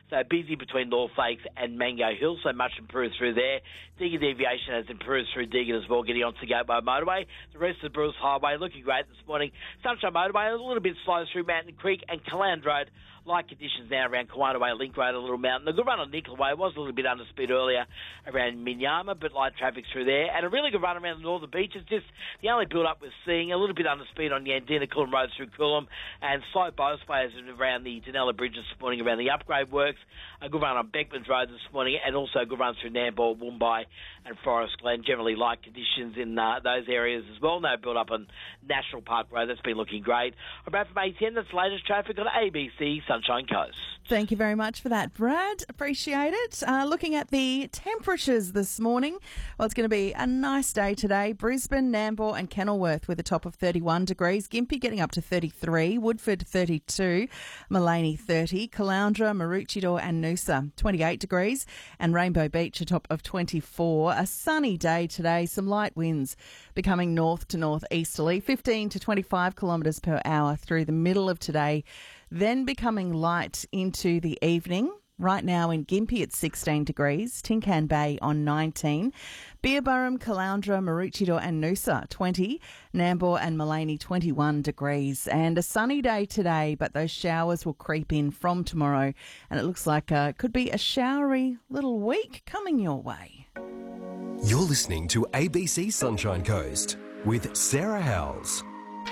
So busy between North Lakes and Mango Hill, so much improved through there. Deagon Deviation has improved through Deagon as well, getting onto the Gateway Motorway. The rest of the Bruce Highway looking great this morning. Sunshine Motorway a little bit slow through Mountain Creek and Caland Road. Light conditions now around Kawana Way, Link Road, a little mountain. A good run on Nicola Way was a little bit under speed earlier around Minyama, but light traffic through there. And a really good run around the northern beaches. Just the only build-up we're seeing, a little bit under speed on Yandina, Coolum Road through Coolum, and slow both ways around the Danella Bridge this morning around the upgrade works. A good run on Beckman's Road this morning, and also a good run through Nambour, Woombye and Forest Glen. Generally light conditions in those areas as well. No build-up on National Park Road. That's been looking great. About from A10, that's the latest traffic on ABC Sunshine Coast. Thank you very much for that, Brad. Appreciate it. Looking at the temperatures this morning, well, it's going to be a nice day today. Brisbane, Nambour and Kenilworth with a top of 31 degrees. Gympie getting up to 33. Woodford 32. Maleny 30. Caloundra, Maroochydore and Noosa 28 degrees. And Rainbow Beach a top of 24. A sunny day today. Some light winds becoming north to northeasterly. 15 to 25 kilometres per hour through the middle of today. Then becoming light into the evening. Right now in Gympie it's 16 degrees, Tincan Bay on 19, Beerburrum, Caloundra, Maroochydore and Noosa 20, Nambour and Maleny 21 degrees. And a sunny day today, but those showers will creep in from tomorrow, and it looks like could be a showery little week coming your way. You're listening to ABC Sunshine Coast with Sarah Howells.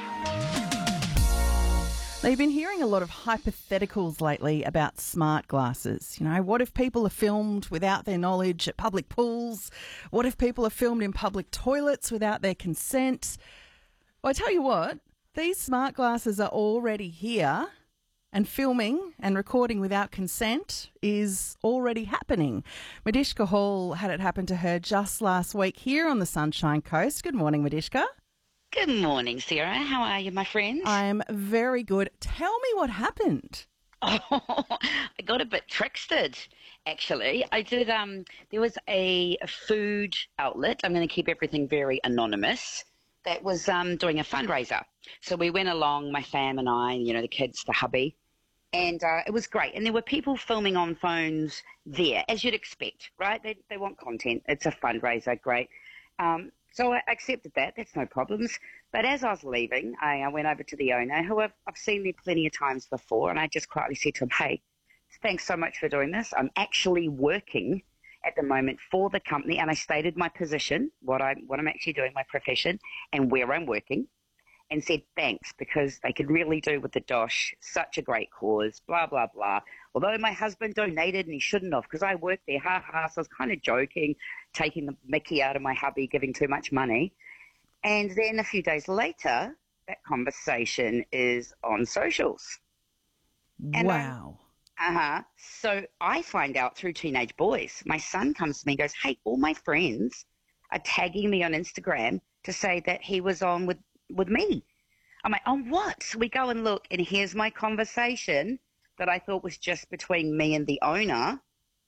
Now, you've been hearing a lot of hypotheticals lately about smart glasses. You know, what if people are filmed without their knowledge at public pools? What if people are filmed in public toilets without their consent? Well, I tell you what, these smart glasses are already here, and filming and recording without consent is already happening. Madishka Hall had it happen to her just last week here on the Sunshine Coast. Good morning, Madishka. Good morning, Sarah. How are you, my friends? I'm very good. Tell me what happened. Oh, I got a bit trickstered, actually. I did, there was a food outlet, I'm going to keep everything very anonymous, that was doing a fundraiser. So we went along, my fam and I, you know, the kids, the hubby, and it was great. And there were people filming on phones there, as you'd expect, right? They want content. It's a fundraiser, great. So I accepted that. That's no problems. But as I was leaving, I went over to the owner, who I've seen there plenty of times before, and I just quietly said to him, hey, thanks so much for doing this. I'm actually working at the moment for the company, and I stated my position, what I'm actually doing, my profession, and where I'm working, and said thanks, because they could really do with the dosh, such a great cause, blah, blah, blah. Although my husband donated and he shouldn't have, because I worked there, so I was kind of joking, taking the mickey out of my hubby, giving too much money. And then a few days later, that conversation is on socials. And wow. So I find out through teenage boys. My son comes to me and goes, hey, all my friends are tagging me on Instagram to say that he was on with me. I'm like, on what? So we go and look, and here's my conversation that I thought was just between me and the owner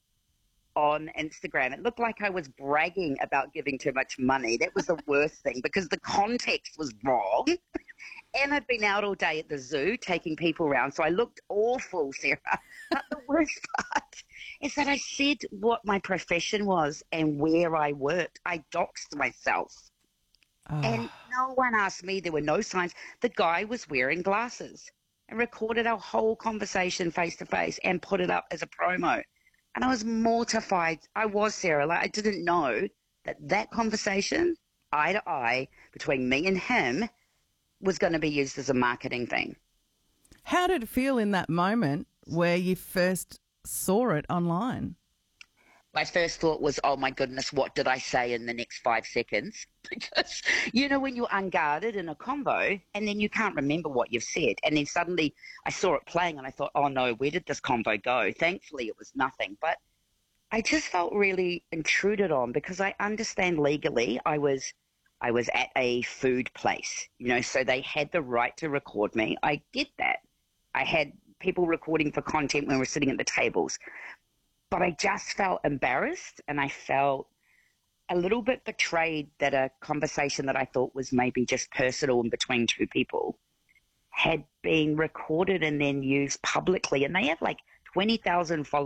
on Instagram. It looked like I was bragging about giving too much money. That was the worst thing, because the context was wrong. And I'd been out all day at the zoo taking people around, so I looked awful, Sarah. But the worst part is that I said what my profession was and where I worked. I doxed myself. And no one asked me. There were no signs. The guy was wearing glasses and recorded our whole conversation face-to-face and put it up as a promo. And I was mortified. I was, Sarah. Like, I didn't know that conversation, eye to eye, between me and him was going to be used as a marketing thing. How did it feel in that moment where you first saw it online? My first thought was, oh, my goodness, what did I say in the next 5 seconds? Because, you know, when you're unguarded in a convo and then you can't remember what you've said, and then suddenly I saw it playing and I thought, oh, no, where did this convo go? Thankfully, it was nothing. But I just felt really intruded on, because I understand legally I was at a food place, you know, so they had the right to record me. I get that. I had people recording for content when we were sitting at the tables. But I just felt embarrassed, and I felt a little bit betrayed that a conversation that I thought was maybe just personal and between two people had been recorded and then used publicly. And they have like 20,000 followers.